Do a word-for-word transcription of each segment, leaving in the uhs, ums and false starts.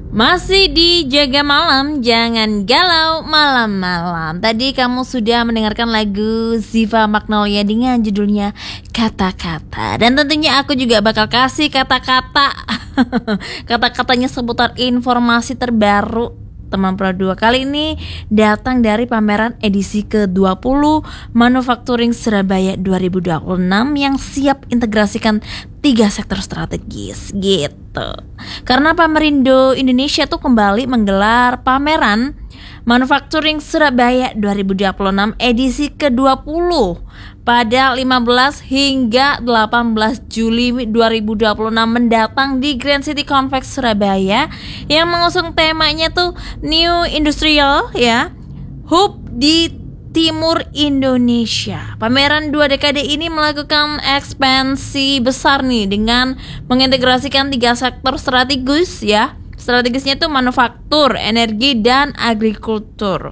Masih di Jaga Malam, jangan galau malam-malam. Tadi kamu sudah mendengarkan lagu Ziva Magnolia dengan judulnya Kata-Kata. Dan tentunya aku juga bakal kasih kata-kata kata-katanya seputar informasi terbaru teman Pro dua. Kali ini datang dari pameran edisi ke dua puluh Manufacturing Surabaya dua ribu dua puluh enam yang siap integrasikan tiga sektor strategis gitu. Karena Pamerindo Indonesia tuh kembali menggelar pameran Manufacturing Surabaya dua ribu dua puluh enam edisi ke dua puluh pada lima belas hingga delapan belas Juli dua ribu dua puluh enam mendatang di Grand City Convex Surabaya yang mengusung temanya tuh New Industrial ya Hub di Timur Indonesia. Pameran dua dekade ini melakukan ekspansi besar nih dengan mengintegrasikan tiga sektor strategis ya. Strategisnya tuh manufaktur, energi, dan agrikultur.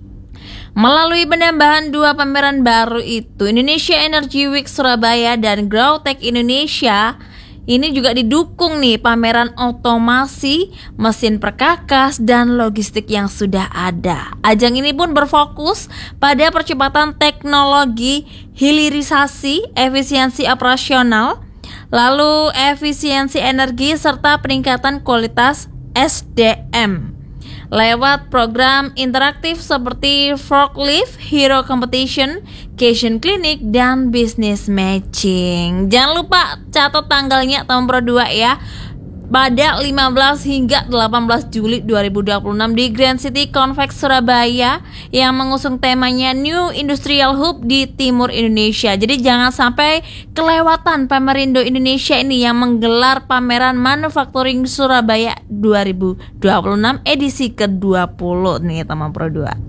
Melalui penambahan dua pameran baru itu, Indonesia Energy Week Surabaya dan Growtech Indonesia, ini juga didukung nih pameran otomasi, mesin perkakas, dan logistik yang sudah ada. Ajang ini pun berfokus pada percepatan teknologi, hilirisasi, efisiensi operasional, lalu efisiensi energi, serta peningkatan kualitas S D M. Lewat program interaktif seperti Forklift, Hero Competition, Cation Clinic, dan Business Matching. Jangan lupa catat tanggalnya tahun Pro dua ya. Pada lima belas hingga delapan belas Juli dua ribu dua puluh enam di Grand City Convex Surabaya yang mengusung temanya New Industrial Hub di Timur Indonesia. Jadi jangan sampai kelewatan Pamerindo Indonesia ini yang menggelar pameran Manufacturing Surabaya dua ribu dua puluh enam edisi ke dua puluh nih teman Pro dua.